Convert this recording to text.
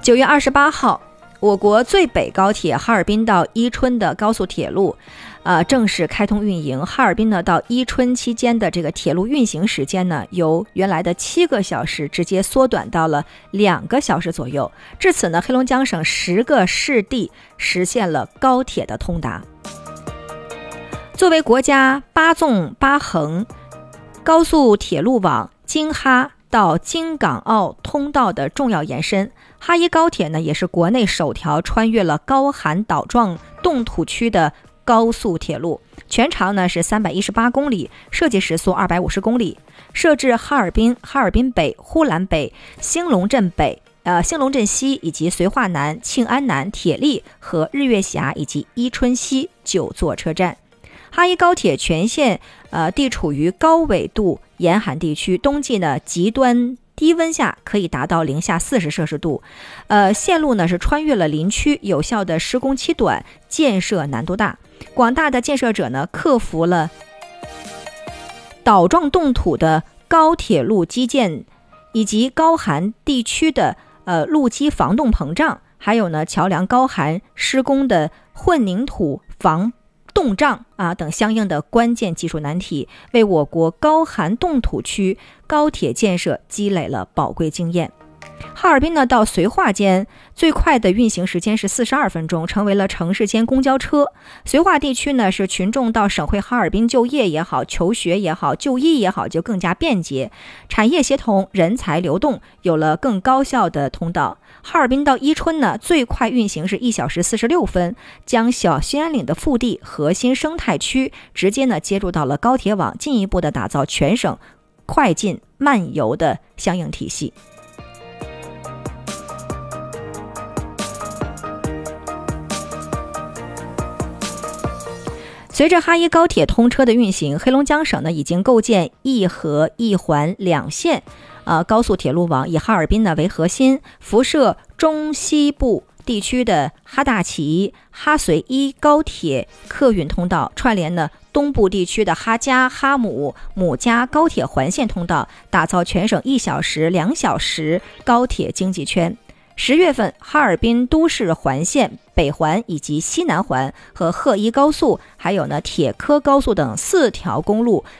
9月28号，我国最北高铁哈尔滨到伊春的高速铁路正式开通运营。哈尔滨呢到伊春期间的这个铁路运行时间呢，由原来的7个小时直接缩短到了2个小时左右。至此呢，黑龙江省10个市地实现了高铁的通达。作为国家8纵8横高速铁路网京哈到京港澳通道的重要延伸，哈伊高铁呢也是国内首条穿越了高寒岛状冻土区的高速铁路，全长呢是318公里，设计时速250公里，设置哈尔滨、哈尔滨北、呼兰北、兴隆镇北、兴隆镇西以及绥化南、庆安南、铁力和日月峡以及伊春西9座车站。哈伊高铁全线地处于高纬度严寒地区，冬季呢极端低温下可以达到-40摄氏度。线路呢是穿越了林区，有效的施工期短，建设难度大。广大的建设者呢克服了岛状冻土的高铁路基建，以及高寒地区的路基防冻膨胀，还有呢桥梁高寒施工的混凝土防冻胀等相应的关键技术难题，为我国高寒冻土区高铁建设积累了宝贵经验。哈尔滨呢到绥化间最快的运行时间是42分钟，成为了城市间公交车。绥化地区呢是群众到省会哈尔滨就业也好、求学也好、就医也好就更加便捷，产业协同、人才流动有了更高效的通道。哈尔滨到伊春呢最快运行是1小时46分，将小兴安岭的腹地核心生态区直接呢接入到了高铁网，进一步的打造全省快进慢游的相应体系。随着哈伊高铁通车的运行，黑龙江省呢已经构建一核一环2线高速铁路网，以哈尔滨呢为核心，辐射中西部地区的哈大旗、哈绥伊高铁客运通道，串联呢东部地区的哈嘉、哈姆、姆嘉高铁环线通道，打造全省1小时、2小时高铁经济圈。10月份，哈尔滨都市环线、北环以及西南环和赫伊高速，还有呢铁科高速等4条公路